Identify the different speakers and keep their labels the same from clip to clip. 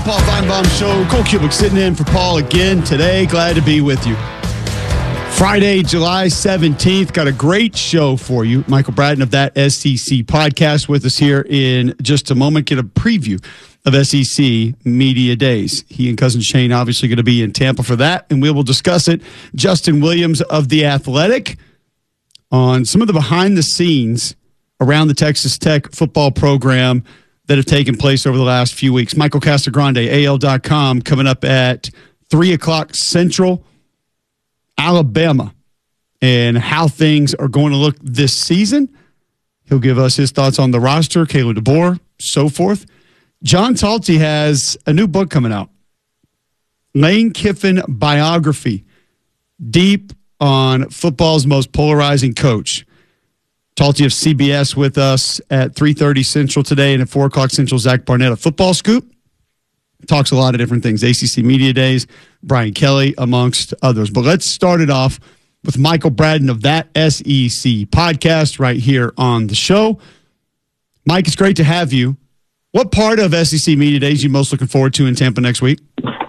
Speaker 1: Paul Feinbaum Show. Cole Kubick sitting in for Paul again today. Glad to be with you. Friday, July 17th. Got a great show for you. Michael Bratton of That SEC Podcast with us here in just a moment. Get a preview of SEC Media Days. He and Cousin Shane obviously going to be in Tampa for that, and we will discuss it. Justin Williams of The Athletic on some of the behind the scenes around the Texas Tech football program that have taken place over the last few weeks. Michael Casagrande, AL.com, coming up at 3 o'clock Central, Alabama, and how things are going to look this season. He'll give us his thoughts on the roster, Kalen DeBoer, so forth. John Talty has a new book coming out, Lane Kiffin Biography, deep on football's most polarizing coach. Talty of CBS with us at 3:30 Central today, and at 4 o'clock Central, Zach Barnett of Football Scoop. Talks a lot of different things, ACC Media Days, Brian Kelly, amongst others. But let's start it off with Michael Bratton of That SEC Podcast right here on the show. Mike, it's great to have you. What part of SEC Media Days are you most looking forward to in Tampa next week?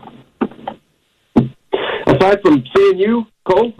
Speaker 2: Aside from seeing you, Cole,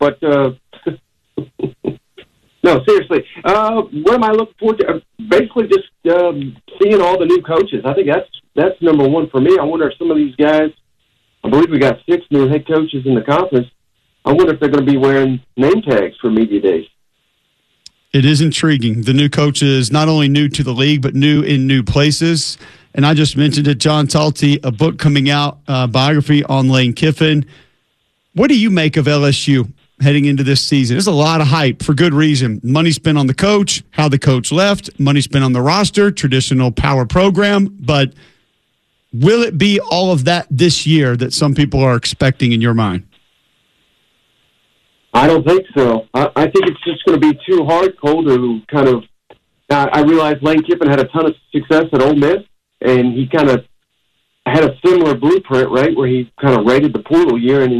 Speaker 2: no, seriously. What am I looking forward to? Basically, just seeing all the new coaches. I think that's number one for me. I wonder if some of these guys, I believe we got 6 new head coaches in the conference. I wonder if they're going to be wearing name tags for Media Days.
Speaker 1: It is intriguing. The new coaches, not only new to the league, but new in new places. And I just mentioned it, John Talty, a book coming out, biography on Lane Kiffin. What do you make of LSU heading into this season? There's a lot of hype for good reason. Money spent on the coach, how the coach left, money spent on the roster, traditional power program. But will it be all of that this year that some people are expecting in your mind?
Speaker 2: I don't think so. I think it's just going to be too hard, Cole, to kind of I realize Lane Kiffin had a ton of success at Ole Miss, and he kind of had a similar blueprint, right, where he kind of raided the portal year in